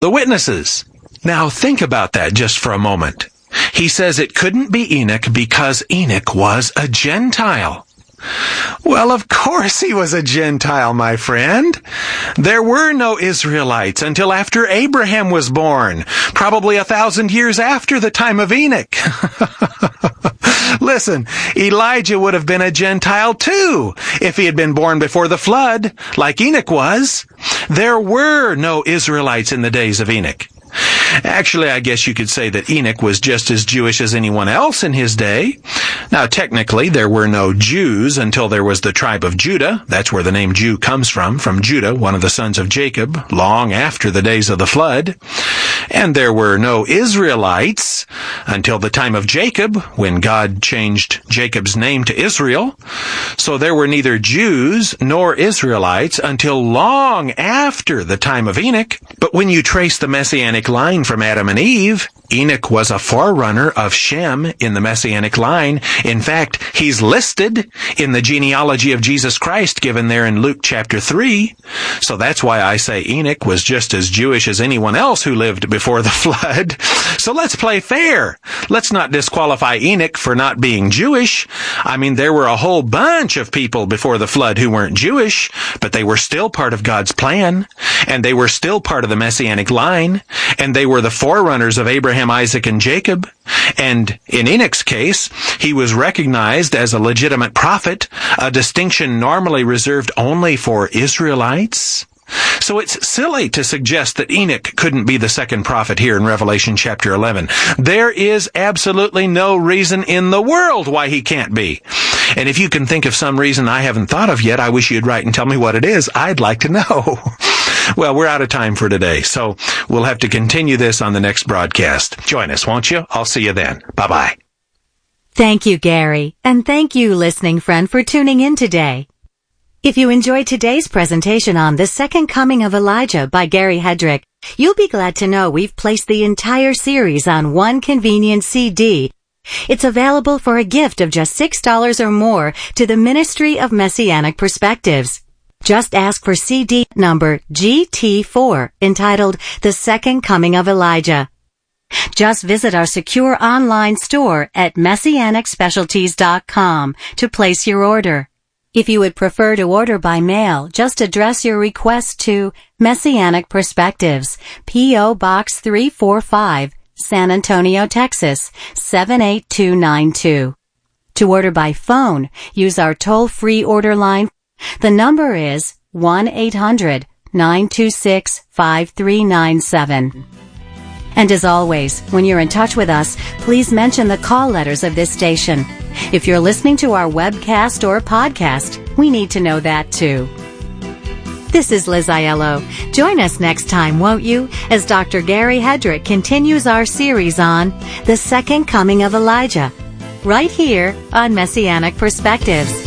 the witnesses. Now think about that just for a moment. He says it couldn't be Enoch because Enoch was a Gentile. Well, of course he was a Gentile, my friend. There were no Israelites until after Abraham was born, probably 1,000 years after the time of Enoch. Listen, Elijah would have been a Gentile too if he had been born before the flood, like Enoch was. There were no Israelites in the days of Enoch. Actually, I guess you could say that Enoch was just as Jewish as anyone else in his day. Now, technically, there were no Jews until there was the tribe of Judah. That's where the name Jew comes from Judah, one of the sons of Jacob, long after the days of the flood. And there were no Israelites until the time of Jacob, when God changed Jacob's name to Israel. So there were neither Jews nor Israelites until long after the time of Enoch. But when you trace the Messianic line from Adam and Eve, Enoch was a forerunner of Shem in the Messianic line. In fact, he's listed in the genealogy of Jesus Christ given there in Luke chapter 3. So that's why I say Enoch was just as Jewish as anyone else who lived before the flood. So let's play fair. Let's not disqualify Enoch for not being Jewish. I mean, there were a whole bunch of people before the flood who weren't Jewish, but they were still part of God's plan, and they were still part of the Messianic line, and they were the forerunners of Abraham, Isaac, and Jacob. And in Enoch's case, he was recognized as a legitimate prophet, a distinction normally reserved only for Israelites. So it's silly to suggest that Enoch couldn't be the second prophet here in Revelation chapter 11. There is absolutely no reason in the world why he can't be. And if you can think of some reason I haven't thought of yet, I wish you'd write and tell me what it is. I'd like to know. Well, we're out of time for today, so we'll have to continue this on the next broadcast. Join us, won't you? I'll see you then. Bye-bye. Thank you, Gary. And thank you, listening friend, for tuning in today. If you enjoyed today's presentation on The Second Coming of Elijah by Gary Hedrick, you'll be glad to know we've placed the entire series on one convenient CD. It's available for a gift of just $6 or more to the Ministry of Messianic Perspectives. Just ask for CD number GT4, entitled The Second Coming of Elijah. Just visit our secure online store at MessianicSpecialties.com to place your order. If you would prefer to order by mail, just address your request to Messianic Perspectives, P.O. Box 345, San Antonio, Texas, 78292. To order by phone, use our toll-free order line. The number is 1-800-926-5397. And as always, when you're in touch with us, please mention the call letters of this station. If you're listening to our webcast or podcast, we need to know that too. This is Liz Aiello. Join us next time, won't you, as Dr. Gary Hedrick continues our series on The Second Coming of Elijah, right here on Messianic Perspectives.